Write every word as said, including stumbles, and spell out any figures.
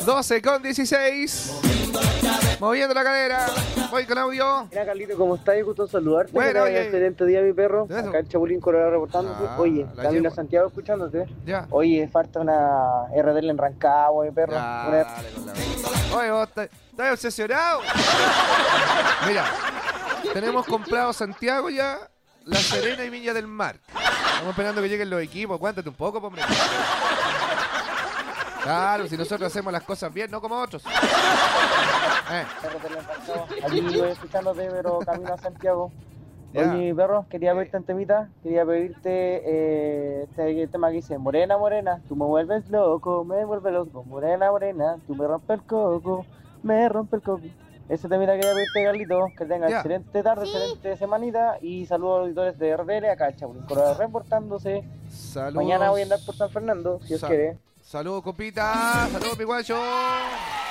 doce con dieciséis. Moviendo la cadera. Voy con audio. Mira, Carlito, ¿cómo estás? Gusto saludarte. Bueno, que oye. un excelente día, mi perro. Eso. Acá el Chapulín Colorado reportándote. Ah, Oye, la Camilo yegua. Santiago escuchándote. Ya. Oye, falta una R D L en Rancagua, mi perro. Ya, Una- dale con la- Oye, vos estás, estás obsesionado. Mira, tenemos comprado Santiago ya, La Serena y Viña del Mar. Estamos esperando que lleguen los equipos. Cuéntate un poco, po, hombre. Claro, si nosotros hacemos las cosas bien, no como otros. Eh, R D L en Rancagua. Aquí voy escuchándote, pero camino a Santiago. Ya. Oye, mi perro, quería pedirte un temita. Quería pedirte eh, este tema que dice: Morena, morena, tú me vuelves loco, me vuelves loco. Morena, morena, tú me rompes el coco, me rompe el coco. Ese temita quería pedirte, Carlito. Que tenga Ya. excelente tarde, excelente semanita. Y saludos a los auditores de R D L, acá el Chapulín Colorado reportándose. saludos. Mañana voy a andar por San Fernando, si Dios Sa- quiere. Saludos, copita. Saludos, mi guacho.